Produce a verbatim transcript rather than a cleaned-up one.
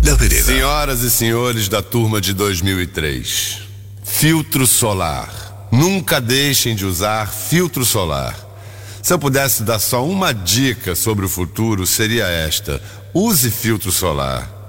da vereda. Senhoras e senhores da turma de dois mil e três, filtro solar. Nunca deixem de usar filtro solar. Se eu pudesse dar só uma dica sobre o futuro, seria esta: use filtro solar.